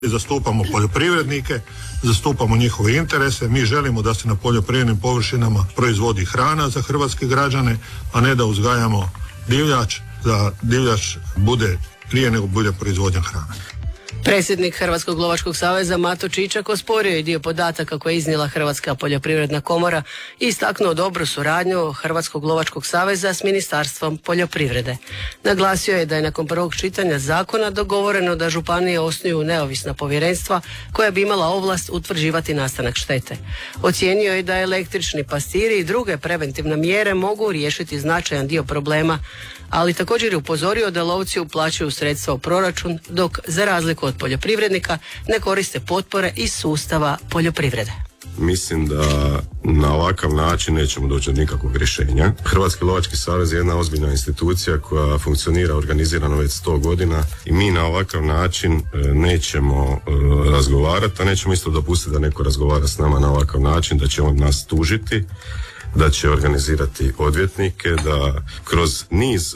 Zastupamo poljoprivrednike, zastupamo njihove interese, mi želimo da se na poljoprivrednim površinama proizvodi hrana za hrvatske građane, a ne da uzgajamo divljač, da divljač bude prije nego bude proizvodnja hrane. Predsjednik Hrvatskog lovačkog saveza Mato Čičak osporio je dio podataka koje je iznijela Hrvatska poljoprivredna komora i istaknuo dobru suradnju Hrvatskog lovačkog saveza s Ministarstvom poljoprivrede. Naglasio je da je nakon prvog čitanja zakona dogovoreno da županije osnuju neovisna povjerenstva koja bi imala ovlast utvrđivati nastanak štete. Ocijenio je da električni pastiri i druge preventivne mjere mogu riješiti značajan dio problema, ali također je upozorio da lovci uplaćuju sredstva u proračun, dok za razliku od poljoprivrednika ne koriste potpore iz sustava poljoprivrede. Mislim da na ovakav način nećemo doći do nikakvog rješenja. Hrvatski lovački savez je jedna ozbiljna institucija koja funkcionira organizirano već 100 godina i mi na ovakav način nećemo razgovarati, a nećemo isto dopustiti da neko razgovara s nama na ovakav način, da će on nas tužiti, da će organizirati odvjetnike, da kroz niz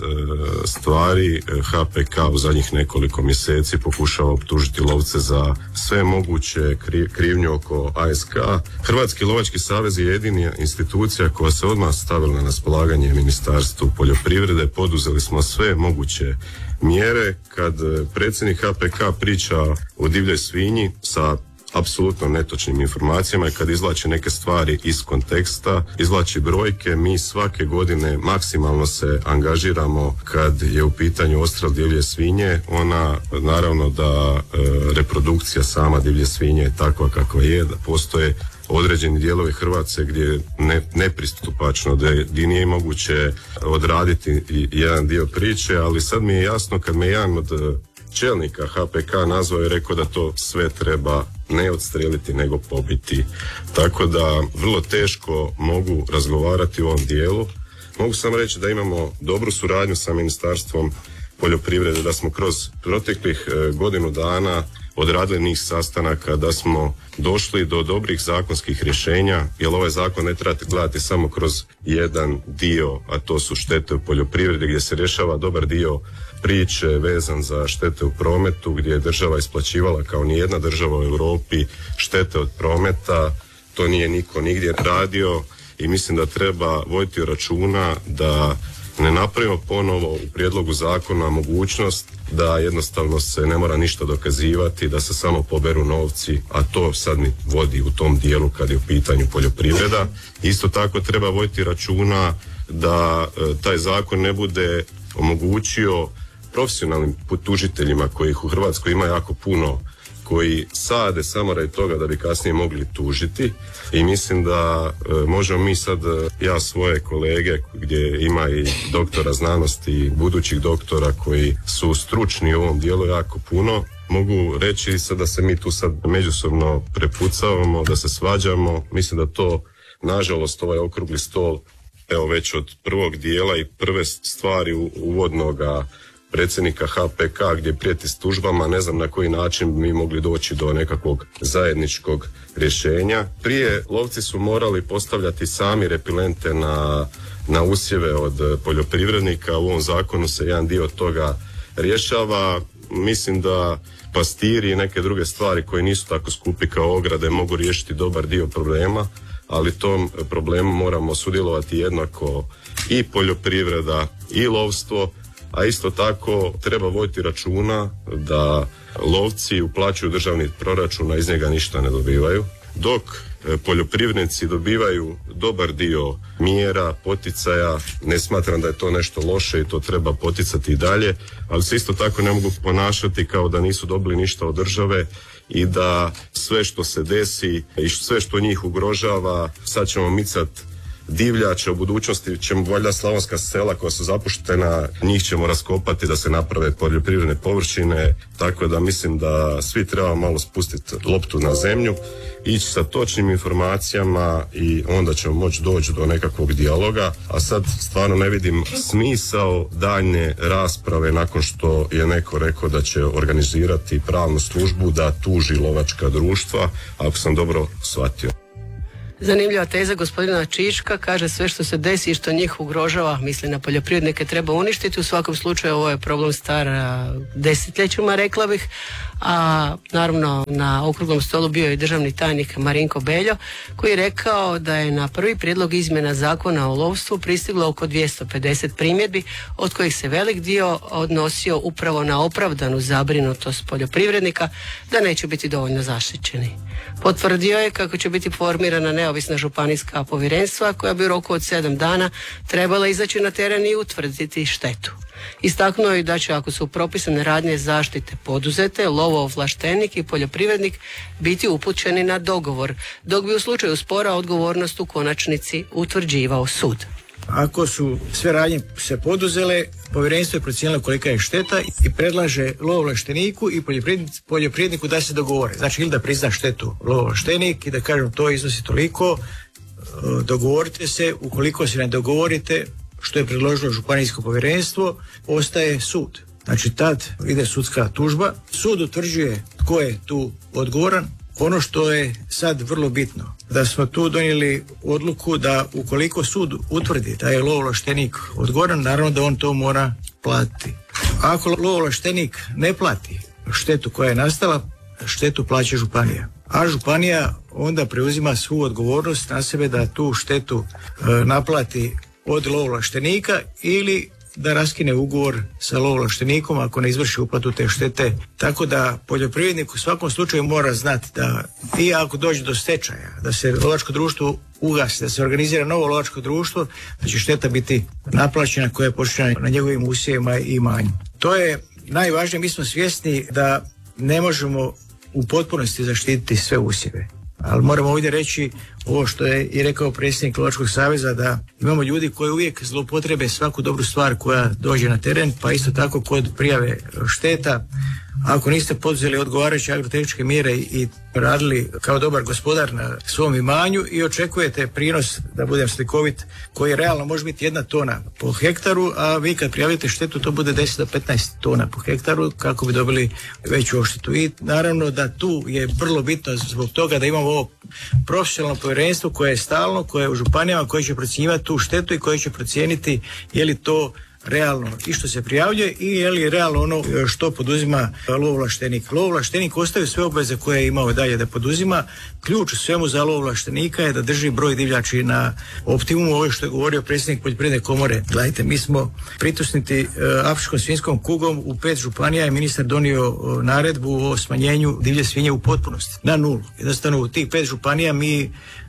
stvari HPK u zadnjih nekoliko mjeseci pokušava optužiti lovce za sve moguće krivnju oko ASK. Hrvatski lovački savez je jedina institucija koja se odmah stavila na raspolaganje Ministarstvu poljoprivrede. Poduzeli smo sve moguće mjere. Kad predsjednik HPK priča o divljoj svinji sa apsolutno netočnim informacijama i kad izvlači neke stvari iz konteksta, izvlači brojke, mi svake godine maksimalno se angažiramo kad je u pitanju odstrel divlje svinje. Ona, naravno da reprodukcija sama divlje svinje je takva kakva je, da postoje određeni dijelovi Hrvatske gdje je nepristupačno, gdje nije moguće odraditi jedan dio priče, ali sad mi je jasno kad me jedan od čelnika HPK nazvao i rekao da to sve treba ne odstreliti nego pobiti. Tako da vrlo teško mogu razgovarati u ovom dijelu. Mogu samo reći da imamo dobru suradnju sa Ministarstvom poljoprivrede, da smo kroz proteklih godinu dana odradili niz sastanaka, da smo došli do dobrih zakonskih rješenja, jer ovaj zakon ne treba gledati samo kroz jedan dio, a to su štete u poljoprivredi, gdje se rješava dobar dio priče vezan za štete u prometu, gdje je država isplaćivala kao nijedna država u Europi štete od prometa. To nije niko nigdje radio i mislim da treba voditi računa da ne napravimo ponovo u prijedlogu zakona mogućnost da jednostavno se ne mora ništa dokazivati, da se samo poberu novci, a to sad mi vodi u tom dijelu kad je u pitanju poljoprivreda. Isto tako treba voditi računa da taj zakon ne bude omogućio profesionalnim tužiteljima, kojih u Hrvatskoj ima jako puno, koji sade samo radi toga da bi kasnije mogli tužiti, i mislim da možemo mi sad, ja svoje kolege gdje ima i doktora znanosti i budućih doktora koji su stručni u ovom dijelu jako puno, mogu reći sad da se mi tu sad međusobno prepucavamo, da se svađamo. Mislim da to, nažalost, ovaj okrugli stol, evo već od prvog dijela i prve stvari uvodnoga predsjednika HPK gdje prijeti s tužbama, ne znam na koji način mi mogli doći do nekakvog zajedničkog rješenja. Prije lovci su morali postavljati sami repelente na usjeve od poljoprivrednika, u ovom zakonu se jedan dio toga rješava. Mislim da pastiri i neke druge stvari koje nisu tako skupi kao ograde mogu riješiti dobar dio problema, ali tom problemu moramo sudjelovati jednako i poljoprivreda i lovstvo, a isto tako treba voditi računa da lovci uplaćuju državni proračun, a iz njega ništa ne dobivaju, dok poljoprivrednici dobivaju dobar dio mjera, poticaja. Ne smatram da je to nešto loše i to treba poticati i dalje, ali se isto tako ne mogu ponašati kao da nisu dobili ništa od države i da sve što se desi i sve što njih ugrožava, sad ćemo micati divljače, u budućnosti ćemo valjda slavonska sela koja su zapuštena, njih ćemo raskopati da se naprave poljoprivredne površine, tako da mislim da svi treba malo spustiti loptu na zemlju, ići sa točnim informacijama i onda ćemo moći doći do nekakvog dijaloga, a sad stvarno ne vidim smisao daljnje rasprave nakon što je neko rekao da će organizirati pravnu službu da tuži lovačka društva, ako sam dobro shvatio. Zanimljiva teza gospodina Čička, kaže sve što se desi i što njih ugrožava, misli na poljoprivrednike, treba uništiti. U svakom slučaju ovo je problem star desetljećima, rekla bih, a naravno na okruglom stolu bio je i državni tajnik Marinko Beljo, koji je rekao da je na prvi prijedlog izmjena zakona o lovstvu pristiglo oko 250 primjedbi, od kojih se velik dio odnosio upravo na opravdanu zabrinutost poljoprivrednika da neće biti dovoljno zaštićeni. Potvrdio je kako će biti formirana neovisna županijska povjerenstva koja bi u roku od 7 dana trebala izaći na teren i utvrditi štetu. Istaknuo je da će, ako su propisane radnje zaštite poduzete, lovoovlaštenik i poljoprivrednik biti upućeni na dogovor, dok bi u slučaju spora odgovornost u konačnici utvrđivao sud. Ako su sve radnje se poduzele, povjerenstvo je procijenilo kolika je šteta i predlaže lovoovlašteniku i poljoprivredniku da se dogovore. Znači, ili da prizna štetu lovoovlaštenik i da kažem to iznosi toliko, dogovorite se, ukoliko se ne dogovorite, što je predložilo županijsko povjerenstvo, ostaje sud. Znači, tad ide sudska tužba, sud utvrđuje tko je tu odgovoran. Ono što je sad vrlo bitno, da smo tu donijeli odluku da ukoliko sud utvrdi da je lovoovlaštenik odgovoran, naravno da on to mora platiti. Ako lovoovlaštenik ne plati štetu koja je nastala, štetu plaća županija. A županija onda preuzima svu odgovornost na sebe da tu štetu naplati od lovoovlaštenika ili da raskine ugovor sa lovoovlaštenikom ako ne izvrši uplatu te štete. Tako da poljoprivrednik u svakom slučaju mora znati da i ako dođe do stečaja, da se lovačko društvo ugasi, da se organizira novo lovačko društvo, da će šteta biti naplaćena koja je počinjena na njegovim usjevima i imanju. To je najvažnije. Mi smo svjesni da ne možemo u potpunosti zaštititi sve usjeve. Ali moramo ovdje reći ovo što je i rekao predsjednik Lovačkog saveza, da imamo ljudi koji uvijek zloupotrebe svaku dobru stvar koja dođe na teren, pa isto tako kod prijave šteta. Ako niste poduzeli odgovarajuće agrotehničke mjere i radili kao dobar gospodar na svom imanju i očekujete prinos, da budem slikovit, koji realno može biti 1 tona po hektaru, a vi kad prijavite štetu to bude 10 do 15 tona po hektaru kako bi dobili veću odštetu. I naravno da tu je vrlo bitno zbog toga da imamo ovo profesionalno povjerenstvo koje je stalno, koje je u županijama, koje će procjenjivati tu štetu i koje će procijeniti je li to realno i što se prijavljuje i je li realno ono što poduzima lovoovlaštenik. Lovoovlaštenik ostaje sve obveze koje je imao dalje da poduzima. Ključ u svemu za lovoovlaštenika je da drži broj divljači na optimumu. Ovo što je govorio predsjednik Poljoprivredne komore. Gledajte, mi smo pritisnuti afričkom svinjskom kugom u 5 županija i ministar donio naredbu o smanjenju divlje svinje u potpunosti na 0. Jednostavno u tih 5 županija mi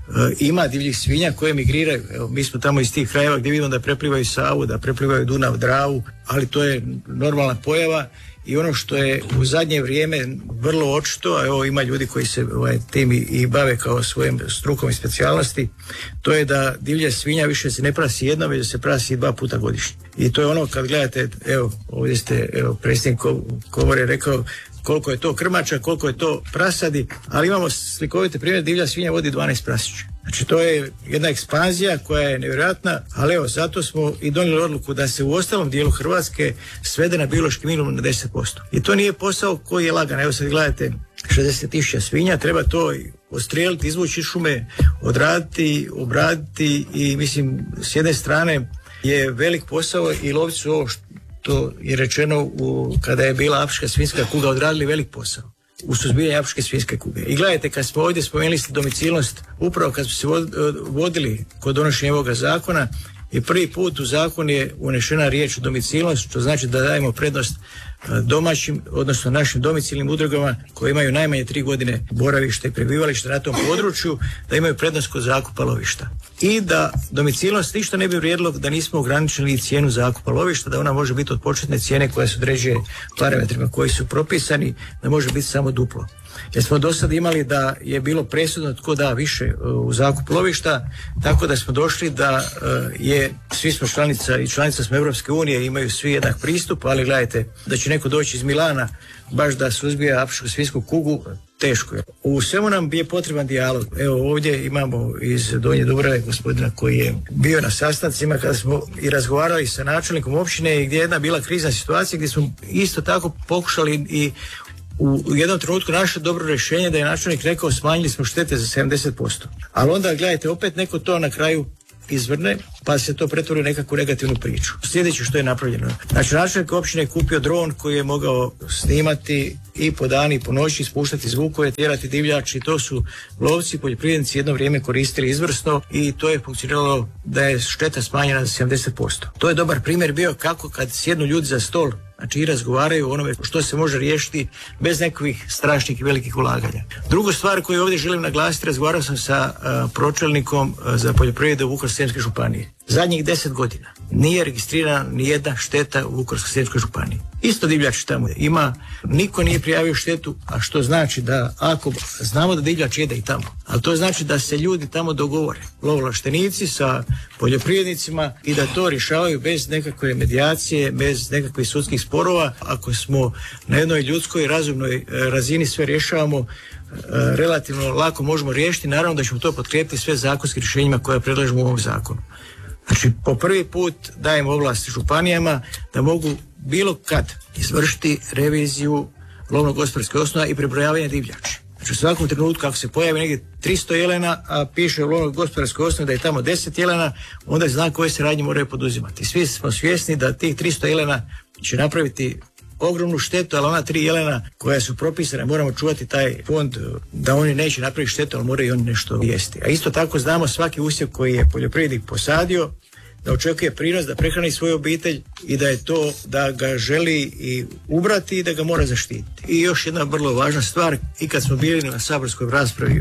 ima divljih svinja koje migriraju. Evo, mi smo tamo iz tih krajeva gdje vidimo da preplivaju Savu, da preplivaju Dunav, Dravu, ali to je normalna pojava. I ono što je u zadnje vrijeme vrlo očito, a evo ima ljudi koji se tim i bave kao svojim strukom i specijalnosti, to je da divlja svinja više se ne prasi jednom, već se prasi 2 puta godišnje. I to je ono kad gledate, evo ovdje ste, predsjednik komore rekao koliko je to krmača, koliko je to prasadi, ali imamo slikovite primjer, divlja svinja vodi 12 prasića. Znači to je jedna ekspanzija koja je nevjerojatna, ali evo zato smo i donijeli odluku da se u ostalom dijelu Hrvatske svede na biološki minimum na 10%. I to nije posao koji je lagan. Evo sad gledajte 60.000 svinja, treba to odstrijeliti, izvući iz šume, odraditi, obraditi i mislim s jedne strane je velik posao i lovci su ovo što je rečeno kada je bila afrička svinjska kuga odradili velik posao u suzbijanju afričke svinjske kuge. I gledajte, kad smo ovdje spomenuli ste domicilnost, upravo kad smo se vodili kod donošenja ovoga zakona i prvi put u zakon je unešena riječ domicilnost, što znači da dajemo prednost domaćim, odnosno našim domicilnim udrugama koji imaju najmanje 3 godine boravište i prebivalište na tom području, da imaju prednost kod zakupa lovišta. I da domicilnost ništa ne bi vrijedilo da nismo ograničili cijenu zakupa lovišta, da ona može biti od početne cijene koja se određuje parametrima koji su propisani, da može biti samo duplo. Jer smo do sada imali da je bilo presudno tko da više u zakup lovišta, tako da smo došli da svi smo članica i članica smo Europske unije, imaju svi jednak pristup, ali gledajte, da će neko doći iz Milana baš da suzbija afričku svinjsku kugu, teško je. U svemu nam je potreban dijalog. Evo ovdje imamo iz Donje Dubrave gospodina koji je bio na sastancima kada smo i razgovarali sa načelnikom općine i gdje je jedna bila krizna situacija gdje smo isto tako pokušali i u jednom trenutku naše dobro rješenje da je načelnik rekao smanjili smo štete za 70%. Ali onda gledajte, opet neko to na kraju izvrne, pa se to pretvori u nekakvu negativnu priču. Sljedeće što je napravljeno. Znači, načelnik općine je kupio dron koji je mogao snimati i po dani i po noći, ispuštati zvukove, tjerati divljači. To su lovci, poljoprivrednici jedno vrijeme koristili izvrsno i to je funkcioniralo da je šteta smanjena za 70%. To je dobar primjer bio kako kad sjednu ljudi za stol, znači i razgovaraju o onome što se može riješiti bez nekakvih strašnih i velikih ulaganja. Drugu stvar koju ovdje želim naglasiti, razgovarao sam sa pročelnikom za poljoprivredu Vukovarsko-srijemske županije. Zadnjih 10 godina nije registrirana ni jedna šteta u Vukovarsko-srijemskoj županiji. Isto divljač tamo ima, niko nije prijavio štetu, a što znači da ako znamo da divljač jede i tamo, ali to znači da se ljudi tamo dogovore, lovoovlaštenici sa poljoprivrednicima i da to rješavaju bez nekakve medijacije, bez nekakvih sudskih sporova. Ako smo na jednoj ljudskoj i razumnoj razini sve rješavamo, relativno lako možemo riješiti, naravno da ćemo to potkrijepiti sve zakonskim rješenjima koja predlažemo u ovom zakonu. Znači, po prvi put dajemo ovlasti županijama da mogu bilo kad izvršiti reviziju lovno-gospodarske osnova i prebrojavanje divljači. Znači, u svakom trenutku ako se pojavi negdje 300 jelena, a piše u lovno-gospodarskoj osnovi da je tamo 10 jelena, onda zna koje se radnje moraju poduzimati. Svi smo svjesni da tih 300 jelena će napraviti ogromnu štetu, ali ona 3 jelena koja su propisane, moramo čuvati taj fond da oni neće napraviti štetu, ali moraju i oni nešto jesti. A isto tako znamo svaki usjev koji je poljoprivrednik posadio, da očekuje prinos, da prehrani svoju obitelj i da je to da ga želi i ubrati i da ga mora zaštititi. I još jedna vrlo važna stvar, i kad smo bili na saborskoj raspravi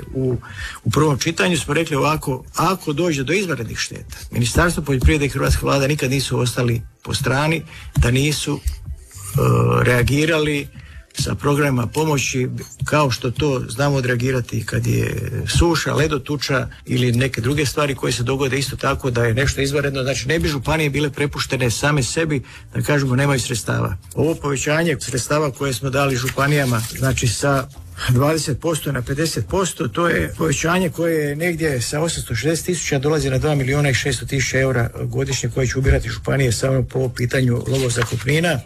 u prvom čitanju smo rekli ovako, ako dođe do izvanrednih šteta, Ministarstvo poljoprivrede i Hrvatska vlada nikad nisu ostali po strani, da nisu reagirali sa programima pomoći kao što to znamo odreagirati kad je suša, ledotuča ili neke druge stvari koje se dogode isto tako da je nešto izvanredno. Znači ne bi županije bile prepuštene same sebi da kažemo nemaju sredstava. Ovo povećanje sredstava koje smo dali županijama, znači sa 20% na 50%, to je povećanje koje je negdje sa 860.000 dolazi na 2.600.000 eura godišnje koje će ubirati županije samo po pitanju lovozakupnina.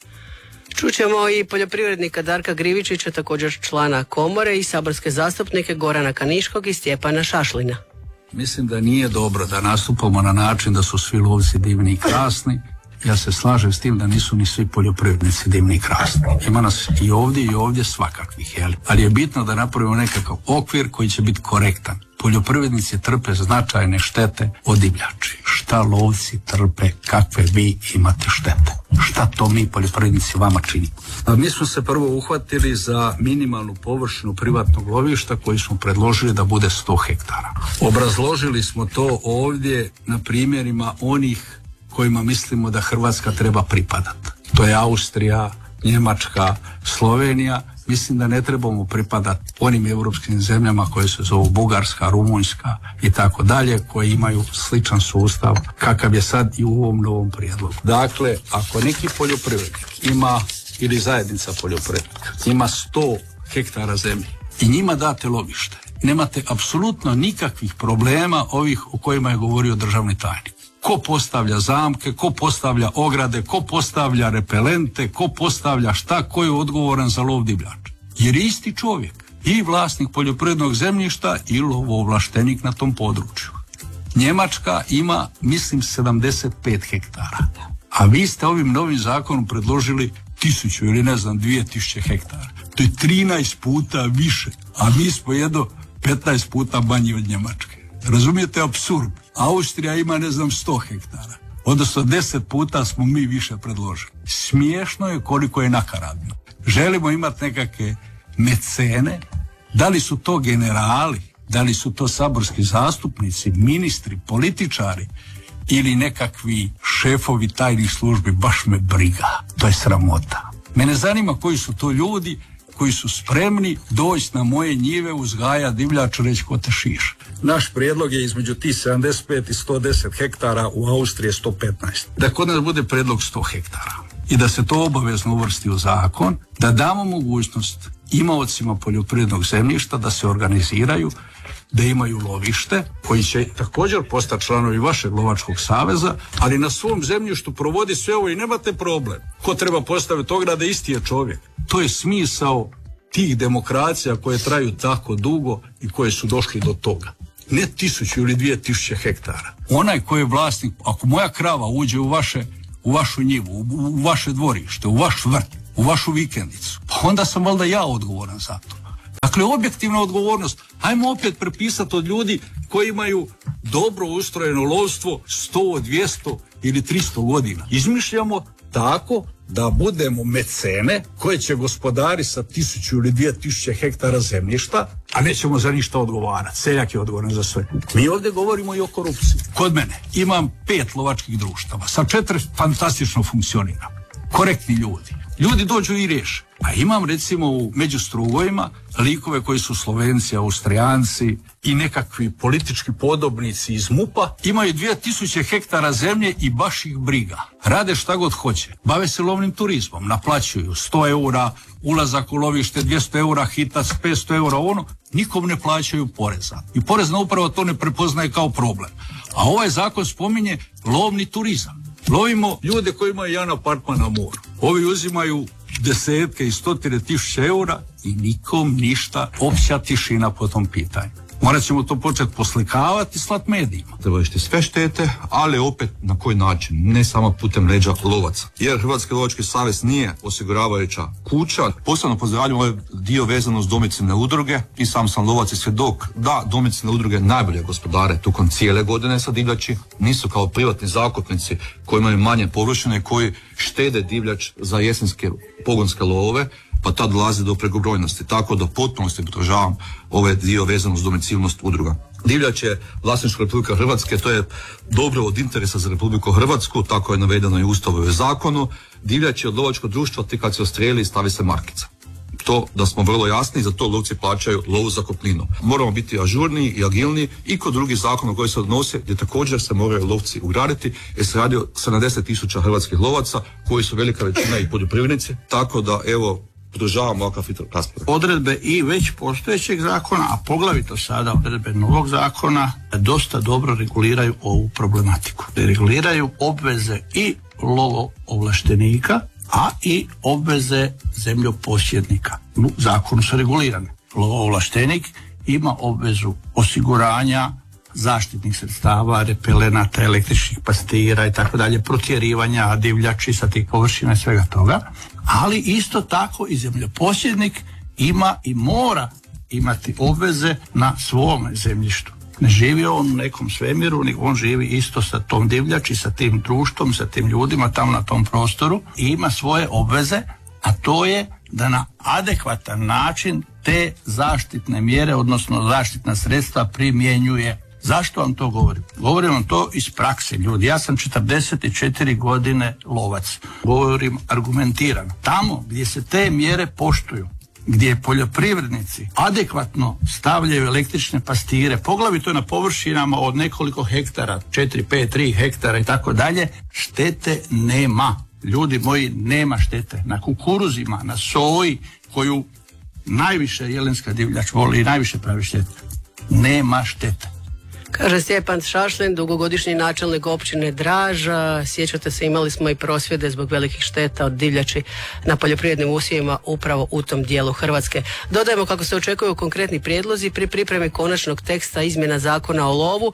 Čućemo i poljoprivrednika Darka Grivičića, također člana komore, i saborske zastupnike Gorana Kaniškog i Stjepana Šašlina. Mislim da nije dobro da nastupamo na način da su svi lovci divni i krasni. Ja se slažem s tim da nisu ni svi poljoprivrednici divni i krasni. Ima nas i ovdje svakakvih, jel? Ali je bitno da napravimo nekakav okvir koji će biti korektan. Poljoprivrednici trpe značajne štete od divljači. Šta lovci trpe, kakve vi imate štete? Šta to mi poljoprivrednici vama činimo? Mi smo se prvo uhvatili za minimalnu površinu privatnog lovišta koji smo predložili da bude 100 hektara. Obrazložili smo to ovdje na primjerima onih kojima mislimo da Hrvatska treba pripadati. To je Austrija, Njemačka, Slovenija. Mislim da ne trebamo pripadati onim europskim zemljama koje se zovu Bugarska, Rumunjska i tako dalje, koji imaju sličan sustav kakav je sad i u ovom novom prijedlogu. Dakle, ako neki poljoprivrednik ima, ili zajednica poljoprivrednika, ima 100 hektara zemlje i njima date lovište, nemate apsolutno nikakvih problema ovih o kojima je govorio državni tajnik. Ko postavlja zamke, ko postavlja ograde, ko postavlja repelente, ko postavlja šta, ko je odgovoran za lov divljača. Jer je isti čovjek, i vlasnik poljoprivrednog zemljišta i lovoovlaštenik na tom području. Njemačka ima, mislim, 75 hektara. A vi ste ovim novim zakonom predložili 1000 ili 2000 hektara. To je 13 puta više, a mi smo jedno 15 puta manji od Njemačke. Razumijete apsurd? Austrija ima 100 hektara. Odnosno 10 puta smo mi više predložili. Smiješno je koliko je nakaradno. Želimo imati nekakve mecene. Da li su to generali, da li su to saborski zastupnici, ministri, političari ili nekakvi šefovi tajnih službi, baš me briga. To je sramota. Mene zanima koji su to ljudi koji su spremni doći na moje njive, uzgaja divljač, reći ko te šiš. Naš prijedlog je između tih 75 i 110 hektara, u Austriji 115. Da kod nas bude prijedlog 100 hektara i da se to obavezno uvrsti u zakon, da damo mogućnost imaocima poljoprivrednog zemljišta da se organiziraju, da imaju lovište, koji će također postati članovi vašeg lovačkog saveza, ali na svom zemljištu provodi sve ovo i nemate problem. Ko treba postaviti ograde, isti je čovjek. To je smisao tih demokracija koje traju tako dugo i koje su došli do toga. ne 1000 ili 2000 hektara. Onaj koji je vlasnik, ako moja krava uđe u vašu njivu, u vaše dvorište, u vaš vrt, u vašu vikendicu, pa onda sam valjda ja odgovoran za to. Dakle, objektivna odgovornost. Hajmo opet prepisati od ljudi koji imaju dobro ustrojeno lovstvo 100, 200 ili 300 godina. Izmišljamo tako da budemo mecene koje će gospodari sa 1000 ili 2000 hektara zemljišta, a nećemo za ništa odgovarati. Seljak je odgovoran za sve. Mi ovdje govorimo i o korupciji. Kod mene imam 5 lovačkih društava, sa 4 fantastično funkcionira. Korektni ljudi. Ljudi dođu i riješe. A imam recimo u međustrugojima likove koji su Slovenci, Austrijanci i nekakvi politički podobnici iz MUP-a, imaju 2000 hektara zemlje i baš ih briga. Rade šta god hoće. Bave se lovnim turizmom, naplaćuju 100 eura, ulazak u lovište, 200 eura, hitac, 500 eura, ono, nikom ne plaćaju poreza. I porezna uprava to ne prepoznaje kao problem. A ovaj zakon spominje lovni turizam. Lovimo ljude koji imaju jedan apartman na moru. Ovi uzimaju desetke i stotine tisuća eura i nikom ništa, opća tišina po tom pitanju. Morat ćemo to početi poslikavati i slat medijima. Treba štiti sve štete, ali opet na koji način, ne samo putem leđa lovaca. Jer Hrvatski lovački savez nije osiguravajuća kuća. Posebno pozdravljam ovaj dio vezano uz domicilne udruge i sam lovac i svjedok da domicilne udruge najbolje gospodare tokom cijele godine sa divljači. Nisu kao privatni zakupnici koji imaju manje površine, koji štede divljač za jesenske pogonske lovove, pa tad dolazi do prekobrojnosti. Tako da potpunosti podržavam ovaj dio vezano uz domicilnost udruga. Divljač je vlasništvo Republike Hrvatske, to je dobro od interesa za Republiku Hrvatsku, tako je navedeno i u Ustavu i zakonu. Divljač je od lovačko društvo, ti kad se ostrijeli stavi se markica. To da smo vrlo jasni, za to lovci plaćaju lovu zakupninu. Moramo biti ažurniji i agilniji i kod drugih zakona koji se odnose, gdje također se moraju lovci ugraditi, jer se radi o 70.000 hrvatskih lovaca, koji su velika većina i poljoprivrednici, tako da evo, podržavamo ovakav raspravu. Odredbe i već postojećeg zakona, a poglavito sada odredbe novog zakona, dosta dobro reguliraju ovu problematiku. Reguliraju obveze i lovoovlaštenika, a i obveze zemljoposjednika. U zakonu su regulirane. Lovoovlaštenik ima obvezu osiguranja zaštitnih sredstava, repelenata, električnih pastira i tako dalje, protjerivanja divljači sa tih površina i svega toga, ali isto tako i zemljoposjednik ima i mora imati obveze na svom zemljištu. Ne živi on u nekom svemiru, nego on živi isto sa tom divljači, sa tim društvom, sa tim ljudima tamo na tom prostoru i ima svoje obveze, a to je da na adekvatan način te zaštitne mjere, odnosno zaštitna sredstva primjenjuje. Zašto vam to govorim? Govorim vam to iz prakse, ljudi. Ja sam 44 godine lovac. Govorim argumentirano. Tamo gdje se te mjere poštuju, gdje poljoprivrednici adekvatno stavljaju električne pastire, poglavito na površinama od nekoliko hektara, 4, 5, 3 hektara i tako dalje, štete nema. Ljudi moji, nema štete. Na kukuruzima, na soji, koju najviše jelenska divljač voli i najviše pravi štete, nema štete. Kaže Stjepan Šašlin, dugogodišnji načelnik općine Draž. Sjećate se, imali smo i prosvjede zbog velikih šteta od divljači na poljoprivrednim usjevima upravo u tom dijelu Hrvatske. Dodajemo kako se očekuju konkretni prijedlozi pri pripremi konačnog teksta izmjena zakona o lovu.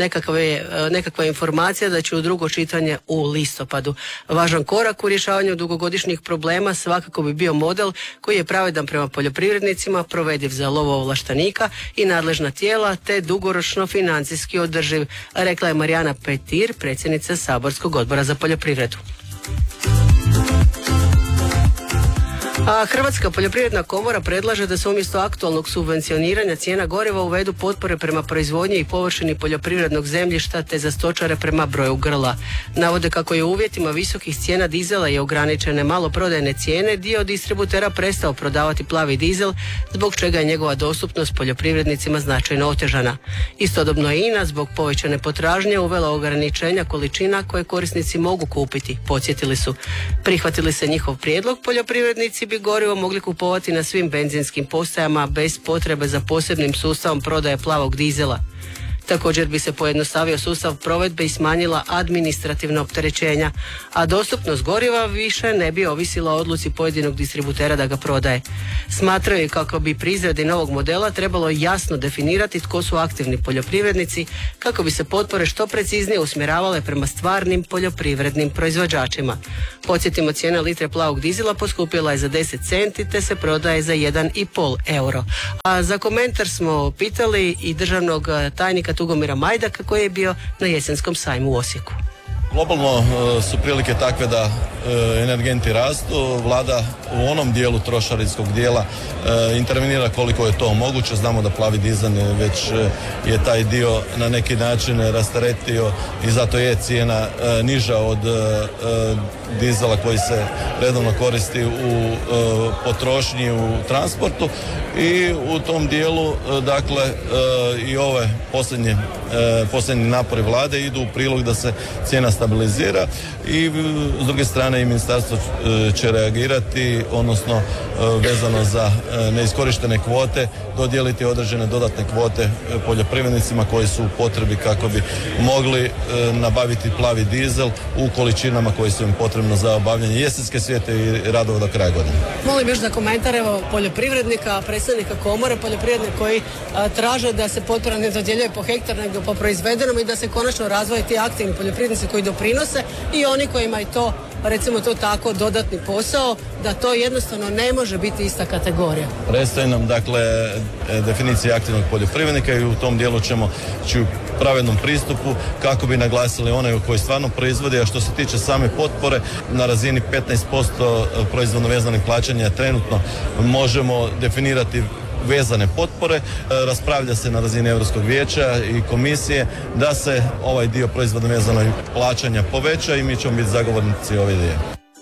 Nekakva informacija da će u drugo čitanje u listopadu. Važan korak u rješavanju dugogodišnjih problema svakako bi bio model koji je pravedan prema poljoprivrednicima, provediv za lovoovlaštenika i nadležna tijela, te dugoročno financijski održiv, rekla je Marijana Petir, predsjednica Saborskog odbora za poljoprivredu. A Hrvatska poljoprivredna komora predlaže da se umjesto aktualnog subvencioniranja cijena goriva uvedu potpore prema proizvodnji i površini poljoprivrednog zemljišta te za stočare prema broju grla. Navode kako je u uvjetima visokih cijena dizela i ograničene maloprodajne cijene dio distributera prestao prodavati plavi dizel, zbog čega je njegova dostupnost poljoprivrednicima značajno otežana. Istodobno je INA zbog povećane potražnje uvela ograničenja količina koje korisnici mogu kupiti, podsjetili su. Prihvatili se njihov prijedlog, poljoprivrednici bi gorivo mogli kupovati na svim benzinskim postajama bez potrebe za posebnim sustavom prodaje plavog dizela. Također bi se pojednostavio sustav provedbe i smanjila administrativna opterećenja, a dostupnost goriva više ne bi ovisila o odluci pojedinog distributera da ga prodaje. Smatraju kako bi pri izradi novog modela trebalo jasno definirati tko su aktivni poljoprivrednici kako bi se potpore što preciznije usmjeravale prema stvarnim poljoprivrednim proizvođačima. Podsjetimo, cijena litre plavog dizela poskupila je za 10 centi te se prodaje za 1,5 euro. A za komentar smo pitali i državnog tajnika Tugomira Majdaka koji je bio na jesenskom sajmu u Osijeku. Globalno su prilike takve da energenti rastu, vlada u onom dijelu trošarinskog dijela intervenira koliko je to moguće. Znamo da plavi dizel već je taj dio na neki način rasteretio i zato je cijena niža od dizela koji se redovno koristi u potrošnji, u transportu i u tom dijelu dakle i ove posljednji napori vlade idu u prilog da se cijena stabilizira i s druge strane i ministarstvo će reagirati, odnosno vezano za neiskorištene kvote dodijeliti određene dodatne kvote poljoprivrednicima koji su u potrebi kako bi mogli nabaviti plavi dizel u količinama koje su im potrebno za obavljanje jesenske svijete i radova do kraja godine. Molim još za komentar evo poljoprivrednika, predstavnika komore poljoprivrednika koji traže da se potpora ne dodjeljuje po hektar nego po proizvedenom i da se konačno razvoje ti aktivni poljoprivrednici koji doprinose i oni kojima je to, recimo to tako, dodatni posao, da to jednostavno ne može biti ista kategorija. Predstoji nam dakle definicija aktivnog poljoprivrednika i u tom dijelu ćemo u pravednom pristupu kako bi naglasili one koji stvarno proizvode, a što se tiče same potpore na razini 15% proizvodno vezanih plaćanja trenutno možemo definirati vezane potpore. Raspravlja se na razini Europskog vijeća i komisije da se ovaj dio proizvodno vezanog plaćanja poveća i mi ćemo biti zagovornici ove ideje.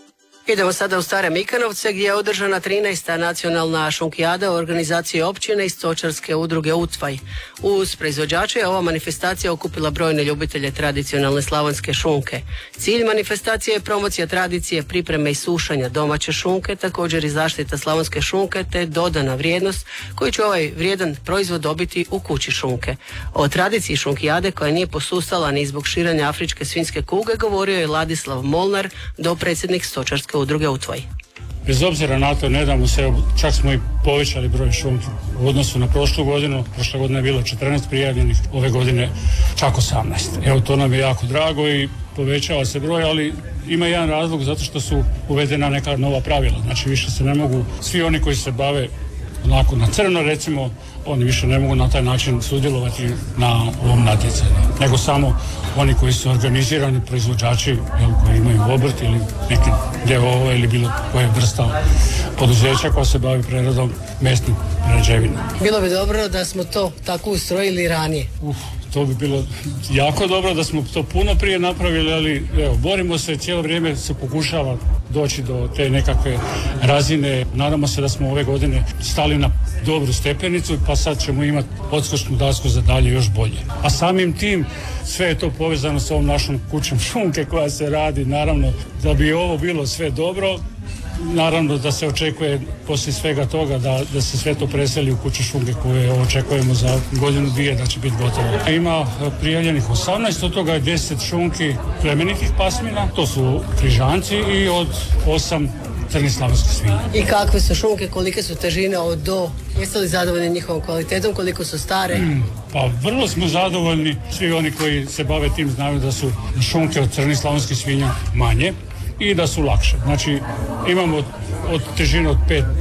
Idemo sada u Stare Mikanovce gdje je održana 13. nacionalna šunkijada u organizaciji općine i stočarske udruge Utvaj. Uz proizvođače je ova manifestacija okupila brojne ljubitelje tradicionalne slavonske šunke. Cilj manifestacije je promocija tradicije, pripreme i sušanja domaće šunke, također i zaštita slavonske šunke te dodana vrijednost koju će ovaj vrijedan proizvod dobiti u kući šunke. O tradiciji šunkijade koja nije posustala ni zbog širenja afričke svinjske kuge govorio je Ladislav Molnar, dopredsjednik stočarske udruge Utvaj. Bez obzira na to, nedavno se, čak smo i povećali broj šunki u odnosu na prošlu godinu. Prošle godine je bilo 14 prijavljenih, ove godine čak 18. Evo, to nam je jako drago i povećava se broj, ali ima jedan razlog zato što su uvedena neka nova pravila. Znači više se ne mogu, svi oni koji se bave onako na crno recimo, oni više ne mogu na taj način sudjelovati na ovom natjecanju, nego samo oni koji su organizirani proizvođači, koji imaju obrt ili neki d.o.o. ili bilo koje vrsta poduzeća koja se bavi preradom mesnih prerađevina. Bilo bi dobro da smo to tako ustrojili ranije. To bi bilo jako dobro da smo to puno prije napravili, ali evo, borimo se, cijelo vrijeme se pokušava doći do te nekakve razine. Nadamo se da smo ove godine stali na dobru stepenicu, pa sad ćemo imati odskočnu dasku za dalje još bolje. A samim tim sve je to povezano s ovom našom kućom šunke koja se radi, naravno da bi ovo bilo sve dobro. Naravno da se očekuje poslije svega toga da se sve to preseli u kuću šunke koje očekujemo za godinu dvije da će biti gotovo. Ima prijavljenih 18, od toga je 10 šunki plemenitih pasmina, to su križanci i od 8 crnih slavonskih svinja. I kakve su šunke, kolike su težine od do? Jeste li zadovoljni njihovom kvalitetom, koliko su stare? Pa vrlo smo zadovoljni, svi oni koji se bave tim znaju da su šunke od crnih slavonskih svinja manje i da su lakše. Znači imamo od težine od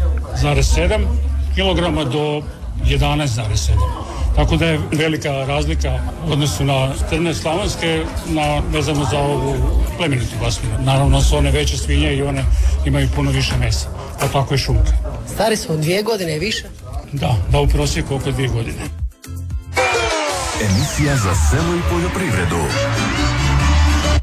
5,7 kg do 11,7. Tako da je velika razlika u odnosu na crne slavonske, vezano za ovu plemenitu pasminu. Naravno su one veće svinje i one imaju puno više mesa, a tako i šunke. Stari su 2 godine i više? Da, u prosjeku oko 2 godine. Emisija za selo i poljoprivredu.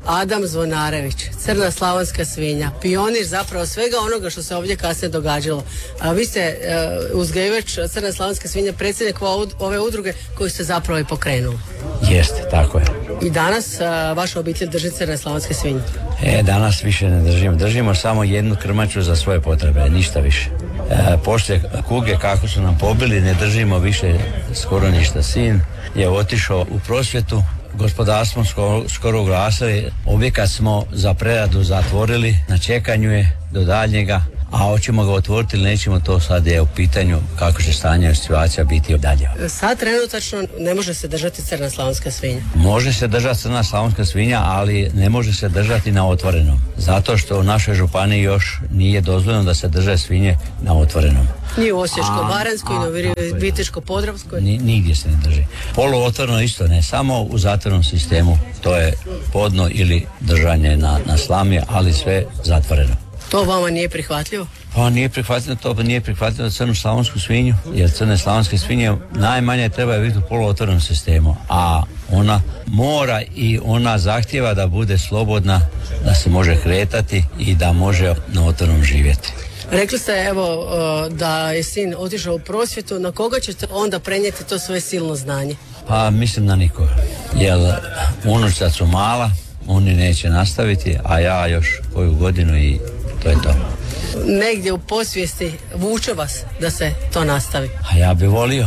Adam Zvonarević, crna slavonska svinja, pionir zapravo svega onoga što se ovdje kasnije događalo. A vi ste uzgajivač crna slavonska svinja, predsjednik ove udruge koju ste zapravo i pokrenuli. Jeste, tako je. I danas vaša obitelj drži crne slavonske svinje? Danas više ne držimo. Držimo samo jednu krmaču za svoje potrebe, ništa više. Poslije kuge kako su nam pobili, ne držimo više skoro ništa. Sin je otišao u prosvjetu, gospodarstvo skoro ugasili, objekat smo za preradu zatvorili, na čekanju je do daljnjega, a hoćemo ga otvoriti ili nećemo, to sad je u pitanju kako će stanje i situacija biti dalje. Sad trenutačno ne može se držati crna slavonska svinja? Može se držati crna slavonska svinja, ali ne može se držati na otvorenom. Zato što u našoj županiji još nije dozvoljeno da se drže svinje na otvorenom. Ni u Osječko-baranjskoj, ni u Viteško-podravskoj? Nigdje se ne drži. Poluotvoreno isto ne, samo u zatvorenom sistemu. To je podno ili držanje na slami, ali sve zatvoreno. To vama nije prihvatljivo? Pa nije prihvatljivo crnu slavonsku svinju, jer crne slavonske svinje najmanje treba biti u poluotvorenom sistemu, a ona mora i ona zahtjeva da bude slobodna, da se može kretati i da može na otvorenom živjeti. Rekli ste evo da je sin otišao u prosvjetu, na koga ćete onda prenijeti to svoje silno znanje? Pa mislim na nikoga, jer unučica su mala, oni neće nastaviti, a ja još koju godinu i to je to. Negdje u podsvijesti vuče vas da se to nastavi? A ja bi volio,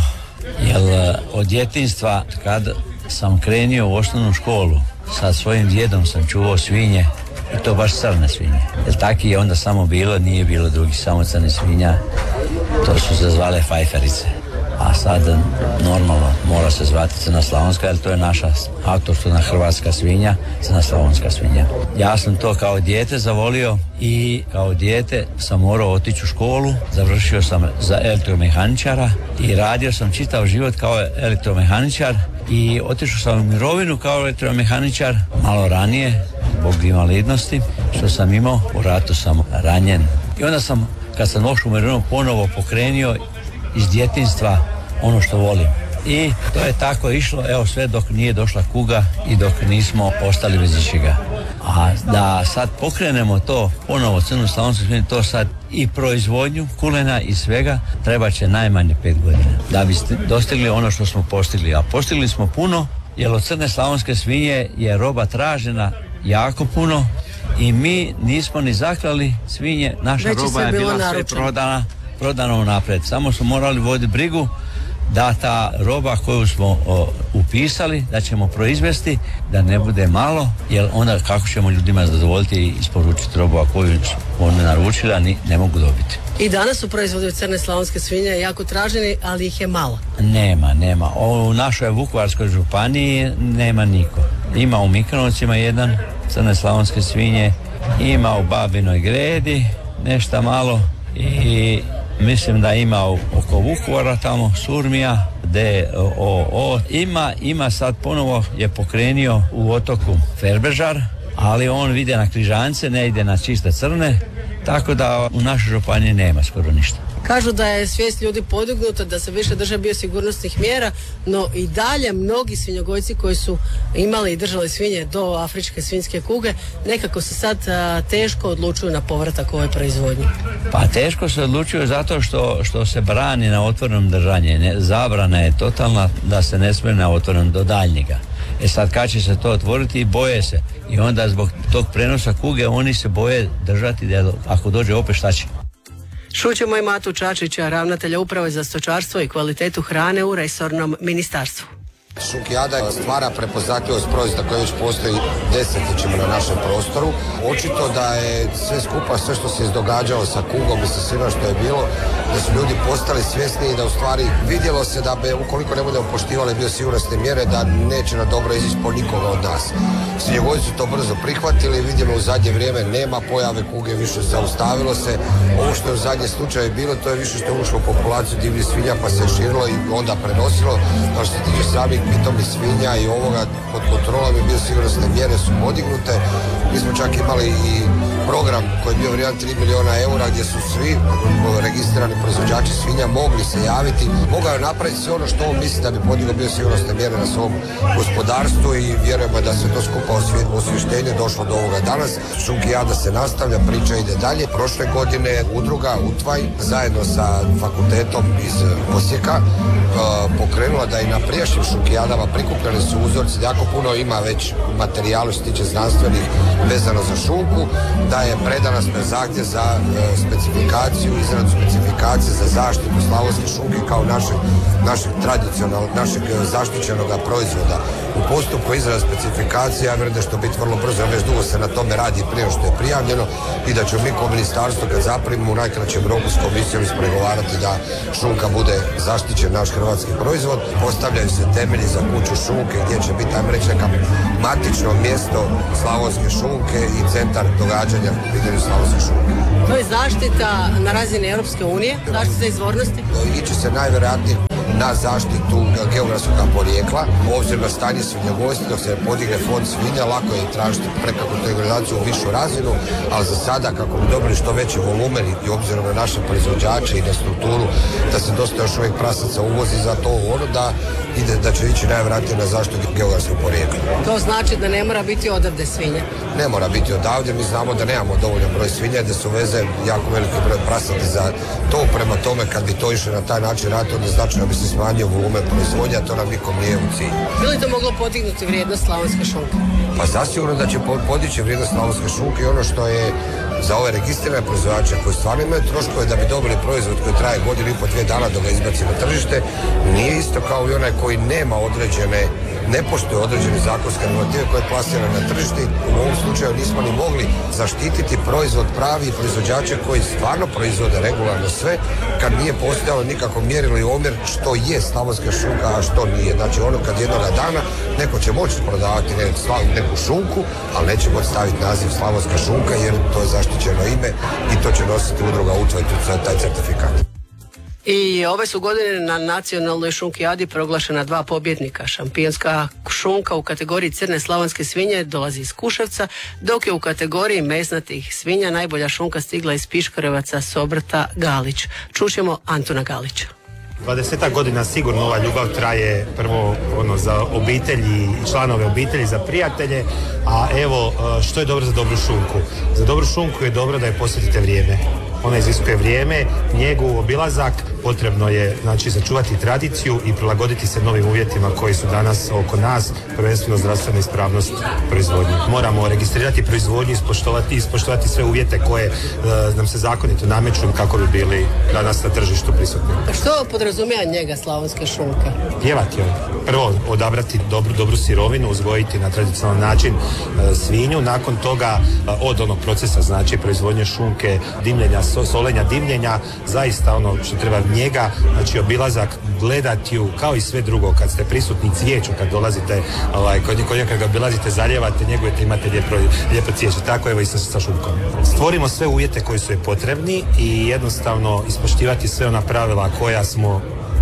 jer od djetinjstva kad sam krenio u osnovnu školu, sa svojim djedom sam čuvao svinje, i to baš crne svinje. Jer taki je onda samo bilo, nije bilo drugih, samo crne svinja, to su se zvale fajferice. A sad normalno mora se zvati crna slavonska, jer to je naša autohtona hrvatska svinja, crna slavonska svinja. Ja sam to kao dijete zavolio i kao dijete sam morao otići u školu, završio sam za elektromehaničara i radio sam čitav život kao elektromehaničar i otišao sam u mirovinu kao elektromehaničar malo ranije, zbog invalidnosti što sam imao, u ratu sam ranjen. I onda sam, kad sam došao u mirovinu, ponovo pokrenio iz djetinjstva ono što volim. I to je tako išlo, evo sve dok nije došla kuga i dok nismo ostali bez ičega. A da sad pokrenemo to ponovo crnu slavonsku svinju, to sad i proizvodnju kulena i svega treba će najmanje 5 godina da bi dostigli ono što smo postigli. A postigli smo puno, jer od crne slavonske svinje je roba tražena jako puno i mi nismo ni zaklali svinje, naša roba je bila sve prodana unaprijed. Samo smo morali voditi brigu da ta roba koju smo upisali, da ćemo proizvesti, da ne bude malo, jer onda kako ćemo ljudima zadovoljiti i isporučiti robu koju smo ne naručili, a ne mogu dobiti. I danas su proizvodi od crne slavonske svinje jako traženi, ali ih je malo. Nema. U našoj Vukovarskoj županiji nema niko. Ima u Mikranovcima jedan crne slavonske svinje, ima u Babinoj Gredi nešto malo i mislim da ima oko Vukovara tamo, Surmija, DOO. Ima sad ponovo je pokrenio u otoku Ferbežar, ali on ide na križance, ne ide na čiste crne, tako da u našoj županiji nema skoro ništa. Kažu da je svijest ljudi podignuta, da se više drže biosigurnosnih mjera, no i dalje mnogi svinjogojci koji su imali i držali svinje do afričke svinjske kuge, nekako se sad teško odlučuju na povratak ovoj proizvodnji. Pa teško se odlučuju zato što se brani na otvorenom držanje. Zabrana je totalna da se ne smije na otvorenom do daljnjega. Sad kad će se to otvoriti, boje se. I onda zbog tog prenosa kuge oni se boje držati, da ako dođe opet šta će. Čućemo i Matu Čačića, ravnatelja Uprave za stočarstvo i kvalitetu hrane u resornom ministarstvu. Šunkijada stvara prepoznatljivost proizvoda koji već postoji desetljećima na našem prostoru. Očito da je sve skupa, sve što se izdogađalo sa kugom i sa svima što je bilo, da su ljudi postali svjesni i da u stvari vidjelo se da bi, ukoliko ne budemo poštivali biosigurnosne mjere, da neće na dobro izići po nikoga od nas. Svinjogojci su to brzo prihvatili, vidimo u zadnje vrijeme nema pojave kuge, više zaustavilo se. Ovo što je u zadnje slučaje bilo, to je više što je ušlo u populaciju divljih svinja pa se širilo i onda prenosilo. Kao što se tiče samih pitomih svinja i ovoga pod kontrolom je biosigurnosne mjere su podignute. Mi smo čak imali i program koji je bio vrijedan 3 milijuna eura gdje su svi registrirani proizvođači svinja mogli se javiti, mogao je napraviti sve ono što on misli da bi podigao bio sigurnosne mjere na svom gospodarstvu i vjerujemo da se to skupa osvještenje došlo do ovoga danas. Šunkijada se nastavlja, priča ide dalje. Prošle godine udruga UTVAJ zajedno sa fakultetom iz Osijeka pokrenula da i na prijašnjim šunkijadama prikupljeni su uzorci, jako puno ima već materijala što se tiče znanstvenih vezano za šunku, da je predana zahtjev za specifikaciju, izradu specifikacije za zaštitu slavonske šunke kao našeg tradicionalnog, našeg zaštićenog proizvoda. U postupku izrade specifikacije, ja vjerujem da će to biti vrlo brzo, već dugo se na tome radi prije što je prijavljeno i da ćemo mi kao ministarstvo kad zaprimimo u najkraćem roku s komisijom ispregovarati da šunka bude zaštićen naš hrvatski proizvod. Postavljaju se temelji za kuću šunke gdje će biti, ajmo reći, neka matično mjesto slavonske šunke i centar događanja u pitanju slavonske šunke. To je zaštita na razini Europske unije, zaštita izvornosti? Ići se najvjerojatnije na zaštitu geografskog porijekla, obzirom na stanje svinjogojstva, dok se podigne fond svinja, lako je tražiti prekategorizaciju u višu razinu, ali za sada kako bi dobili što veći volumen i obzirom na naše proizvođače i na strukturu, da se dosta još uvijek prasaca uvozi za to da će ići najvjerojatnije na zaštitu geografskog porijekla. To znači da ne mora biti odavde svinje? Ne mora biti odavde, mi znamo da nemamo dovoljan broj svinja, da su veze jako veliki broj prasati za to, prema tome kad bi to išlo na taj način raditi, onda znači da bi se smanjio volumen proizvodnja, to nam nikom nije u cilju. Bi li to moglo podignuti vrijednost slavonske šunke? Pa zasigurno da će podići vrijednost slavonske šunke i ono što je za ove registrirane proizvođače koji stvarno imaju troškove da bi dobili proizvod koji traje godinu i po 2 dana dok ga izbaci na tržište, nije isto kao i onaj koji nema ne poštuje određene zakonske normative koje je plasirane na tržište. U ovom slučaju nismo ni mogli zaštititi proizvod pravi proizvođače koji stvarno proizvode regularno sve, kad nije postojalo nikako mjerilo i omjer što je slavonska šunka, a što nije. Znači ono kad jednoga dana neko će moći prodavati neku šunku, ali neće moći staviti naziv slavonska šunka jer to je zaštićeno ime i to će nositi udruga UTVAJ taj certifikat. I ove su godine na nacionalnoj šunkijadi proglašena 2 pobjednika. Šampionska šunka u kategoriji crne slavonske svinje dolazi iz Kuševca, dok je u kategoriji mesnatih svinja najbolja šunka stigla iz Piškorevaca s obrta Galić. Čućemo Antuna Galića. 20 godina sigurno ova ljubav traje prvo za obitelji i članove obitelji, za prijatelje, a evo što je dobro za dobru šunku. Za dobru šunku je dobro da je posvetite vrijeme. Ona iziskuje vrijeme, njegu, obilazak, potrebno je sačuvati tradiciju i prilagoditi se novim uvjetima koji su danas oko nas, prvenstveno zdravstvena ispravnost proizvodnje. Moramo registrirati proizvodnju i ispoštovati sve uvjete koje nam se zakonito nameću kako bi bili danas na tržištu prisutni. Što podrazumijeva njega slavonske šunke? Pjevati joj. Prvo odabrati dobru sirovinu, uzgojiti na tradicionalan način svinju, nakon toga od onog procesa proizvodnje šunke, dimljenja, solenja, dimljenja, zaista ono što treba njega, obilazak, gledati ju kao i sve drugo, kad ste prisutni cvijeću, kad dolazite kod njega, kad ga obilazite, zalijevate, njegujete, imate lijepo cvijeće. Tako evo i sa šunkom. Stvorimo sve uvjete koji su je potrebni i jednostavno ispoštivati sve ona pravila koja smo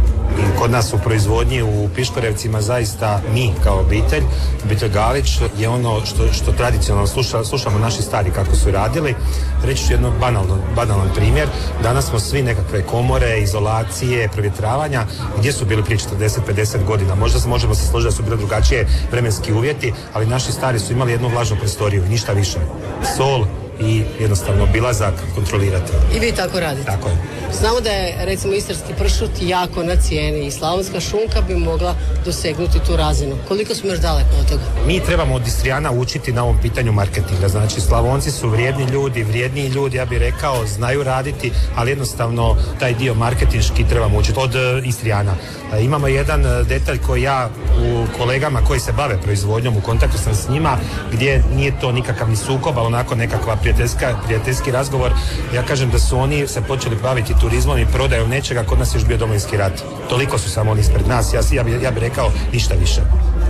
i kod nas u proizvodnji u Piškorevcima zaista mi kao obitelj Galić je ono što tradicionalno slušamo naši stari kako su radili. Reći ću jedno banalan primjer. Danas smo svi nekakve komore, izolacije, provjetravanja gdje su bili prije 40-50 godina. Možda možemo se složiti da su bili drugačije vremenski uvjeti, ali naši stari su imali jednu vlažnu prostoriju i ništa više. Sol i jednostavno obilazak kontrolirati. I vi tako radite? Tako je. Znamo da je recimo istarski pršut jako na cijeni i slavonska šunka bi mogla dosegnuti tu razinu. Koliko smo još daleko od toga? Mi trebamo od Istrijana učiti na ovom pitanju marketinga. Znači Slavonci su vrijedniji ljudi, ja bih rekao, znaju raditi, ali jednostavno taj dio marketinški trebamo učiti od Istrijana. Imamo jedan detalj koji ja u kolegama koji se bave proizvodnjom, u kontaktu sam s njima, gdje nije to nikakav ni sukob, ali onako nekakva prijateljski razgovor. Ja kažem da su oni se počeli baviti turizmom i prodajom nečega, kod nas je još bio Domovinski rat. Toliko su samo oni ispred nas, ja bih rekao ništa više.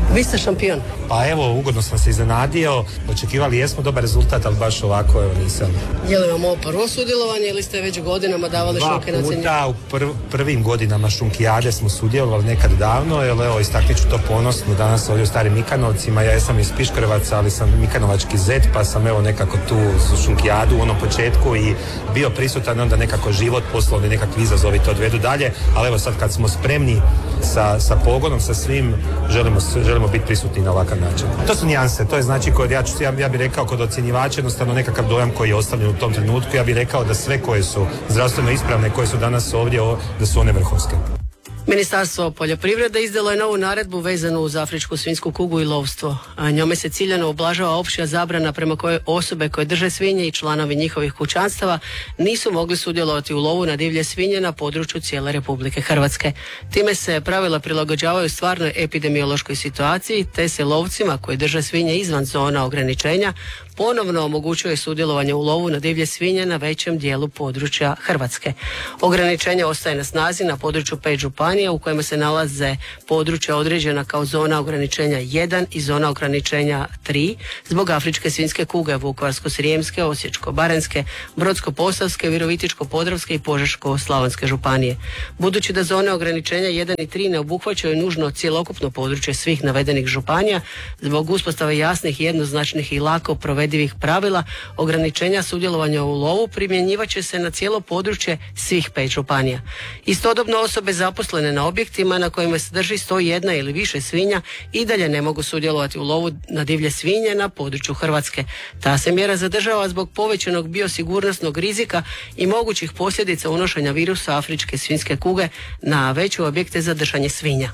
Vi ste šampion. Pa evo, ugodno sam se iznenadio, očekivali jesmo dobar rezultat, ali baš ovako evo nisam. Je li vam ovo prvo sudjelovanje ili ste već godinama davali šunke na ocjenjivanje? 2 puta u prvim godinama šunkijade smo sudjelovali nekad davno, jer evo istaknut ću to ponosno danas ovdje u Starim Mikanovcima. Ja sam iz Piškorevaca, ali sam Mikanovački zet, pa sam evo nekako tu šunkijadu u onom početku i bio prisutan, onda nekako život, poslovni nekakvi izazovi to odvedu dalje, ali evo sad kad smo spremni sa pogonom, sa svim, želimo biti prisutni na ovakav način. To su nijanse, to je znači ja bih rekao kod ocjenjivača jednostavno nekakav dojam koji je ostavljen u tom trenutku. Ja bih rekao da sve koje su zdravstveno ispravne, koje su danas ovdje, da su one vrhunske. Ministarstvo poljoprivrede izdalo je novu naredbu vezanu uz afričku svinjsku kugu i lovstvo. A njome se ciljano ublažava opća zabrana prema kojoj osobe koje drže svinje i članovi njihovih kućanstava nisu mogli sudjelovati u lovu na divlje svinje na području cijele Republike Hrvatske. Time se pravila prilagođavaju stvarnoj epidemiološkoj situaciji, te se lovcima koji drže svinje izvan zona ograničenja ponovno omogućuje sudjelovanje u lovu na divlje svinje na većem dijelu područja Hrvatske. Ograničenje ostaje na snazi na području 5 županija u kojima se nalaze područja određena kao zona ograničenja 1 i zona ograničenja 3 zbog afričke svinjske kuge Vukovarsko-srijemske, Osječko-baranjske, Brodsko-posavske, Virovitičko-podravske i Požeško-slavonske županije. Budući da zone ograničenja 1 i 3 ne obuhvaćaju nužno cjelokupno područje svih navedenih županija, zbog uspostave jasnih, jednoznačnih i lako provedivih pravila, ograničenja sudjelovanja u lovu primjenjivat će se na cijelo područje svih 5 županija. Istodobno osobe zaposlene na objektima na kojima se drži 101 ili više svinja i dalje ne mogu sudjelovati u lovu na divlje svinje na području Hrvatske. Ta se mjera zadržava zbog povećanog biosigurnosnog rizika i mogućih posljedica unošenja virusa afričke svinjske kuge na veće objekte za držanje svinja.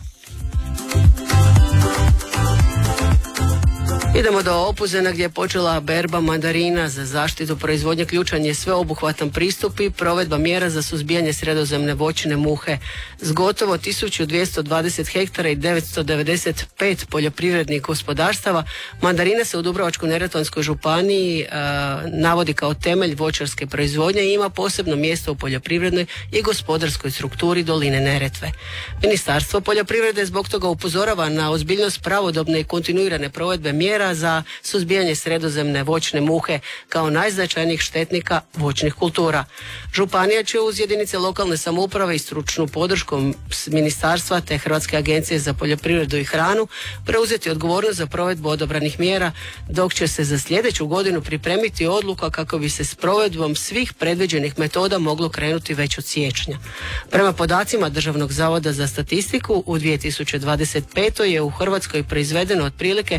Idemo do Opuzena gdje je počela berba mandarina. Za zaštitu proizvodnje ključan je sveobuhvatan pristup i provedba mjera za suzbijanje sredozemne voćne muhe. S gotovo 1220 hektara i 995 poljoprivrednih gospodarstava, mandarina se u Dubrovačko-neretvanskoj županiji navodi kao temelj voćarske proizvodnje i ima posebno mjesto u poljoprivrednoj i gospodarskoj strukturi doline Neretve. Ministarstvo poljoprivrede zbog toga upozorava na ozbiljnost pravodobne i kontinuirane provedbe mjera za suzbijanje sredozemne voćne muhe kao najznačajnijih štetnika voćnih kultura. Županija će uz jedinice lokalne samouprave i stručnu podršku ministarstva te Hrvatske agencije za poljoprivredu i hranu preuzeti odgovornost za provedbu odabranih mjera, dok će se za sljedeću godinu pripremiti odluka kako bi se s provedbom svih predviđenih metoda moglo krenuti već od siječnja. Prema podacima Državnog zavoda za statistiku u 2025. je u Hrvatskoj proizvedeno otprilike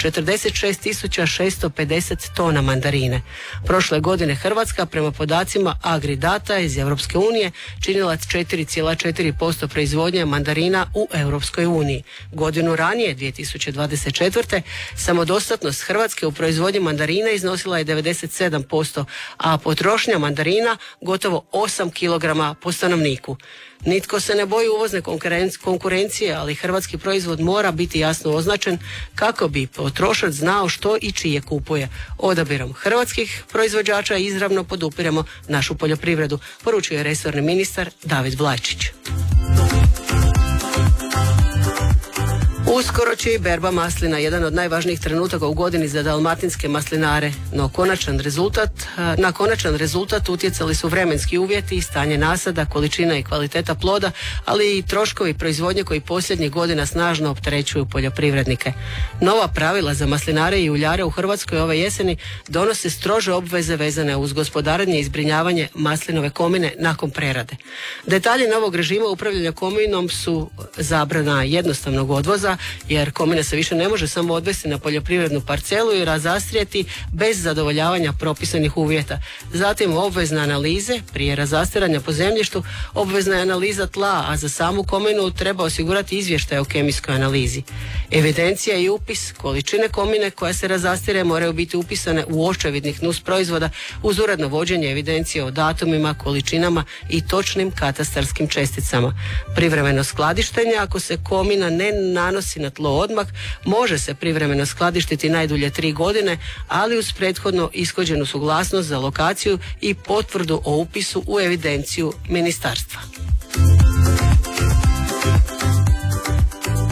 46.650 tona mandarine. Prošle godine Hrvatska prema podacima Agridata iz Europske unije činila 4,4% proizvodnje mandarina u Europskoj uniji. Godinu ranije, 2024. samodostatnost Hrvatske u proizvodnji mandarina iznosila je 97%, a potrošnja mandarina gotovo 8 kg po stanovniku. Nitko se ne boji uvozne konkurencije, ali hrvatski proizvod mora biti jasno označen kako bi potrošač znao što i čije kupuje. Odabirom hrvatskih proizvođača izravno podupiremo našu poljoprivredu, poručuje resorni ministar David Vlajčić. Uskoro će i berba maslina, jedan od najvažnijih trenutaka u godini za dalmatinske maslinare, no na konačan rezultat utjecali su vremenski uvjeti i stanje nasada, količina i kvaliteta ploda, ali i troškovi proizvodnje koji posljednjih godina snažno opterećuju poljoprivrednike. Nova pravila za maslinare i uljare u Hrvatskoj ove jeseni donose strože obveze vezane uz gospodarenje i zbrinjavanje maslinove komine nakon prerade. Detalji novog režima upravljanja kominom su zabrana jednostavnog odvoza, jer komina se više ne može samo odvesti na poljoprivrednu parcelu i razastrijeti bez zadovoljavanja propisanih uvjeta. Zatim obvezne analize prije razastiranja po zemljištu, obvezna je analiza tla, a za samu kominu treba osigurati izvještaj o kemijskoj analizi. Evidencija i upis količine komine koja se razastire moraju biti upisane u očevidnik nus proizvoda uz uredno vođenje evidencije o datumima, količinama i točnim katastarskim česticama. Privremeno skladištenje, ako se komina ne nanosi na tlo odmah, može se privremeno skladištiti najdulje 3 godine, ali uz prethodno ishođenu suglasnost za lokaciju i potvrdu o upisu u evidenciju ministarstva.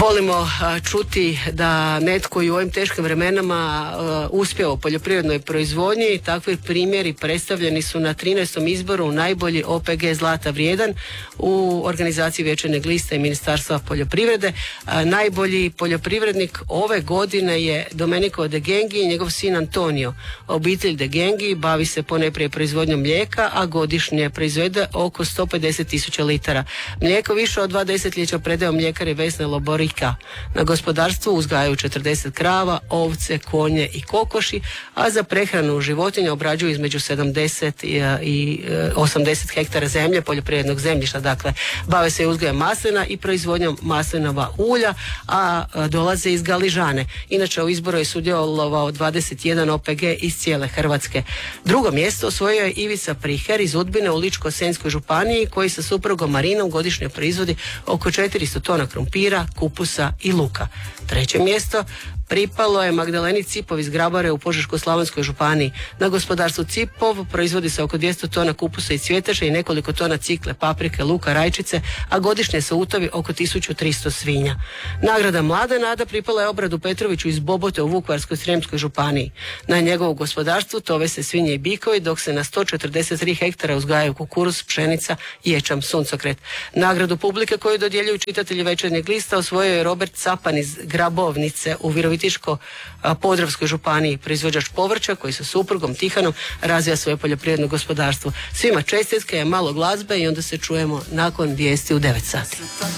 Volimo čuti da netko i u ovim teškim vremenama uspio u poljoprivrednoj proizvodnji. Takvi primjeri predstavljeni su na 13. izboru najbolji OPG Zlata vrijedan u organizaciji Večernjeg lista i Ministarstva poljoprivrede. Najbolji poljoprivrednik ove godine je Domenico De Gengi i njegov sin Antonio. Obitelj De Gengi bavi se ponajprije proizvodnjom mlijeka, a godišnje proizvede oko 150.000 litara. Mlijeko više od 2 desetljeća predaje mljekari Vesna Loborika. Na gospodarstvu uzgajaju 40 krava, ovce, konje i kokoši, a za prehranu životinja obrađuju između 70 i 80 hektara zemlje, poljoprivrednog zemljišta. Dakle, bave se uzgojem maslina i proizvodnjom maslinova ulja, a dolaze iz Galižane. Inače, u izboru je sudjelovao 21 OPG iz cijele Hrvatske. Drugo mjesto osvojio je Ivica Priher iz Udbine u Ličko-senjskoj županiji, koji sa suprugom Marinom godišnje proizvodi oko 400 tona krumpira, kupusa i luka. Treće mjesto pripalo je Magdaleni Cipov iz Grabare u Požeško-slavonskoj županiji. Na gospodarstvu Cipov proizvodi se oko 200 tona kupusa i cvjetaša i nekoliko tona cikle, paprike, luka, rajčice, a godišnje se utovi oko 1300 svinja. Nagrada Mlada nada pripala je Obradu Petroviću iz Bobote u Vukovarsko-srijemskoj županiji. Na njegovu gospodarstvu tove se svinje i bikovi, dok se na 143 hektara uzgajaju kukuruz, pšenica, ječam, suncokret. Nagradu publike koju dodjeljuju čitatelji Večernjeg lista osvojio je Robert Capan iz Grabovnice u Virovitičko-podravskoj županiji, proizvođač povrća koji sa suprugom Tihanom razvija svoje poljoprivredno gospodarstvo. Svima čestitke, malo glazbe i onda se čujemo nakon vijesti u 9 sati.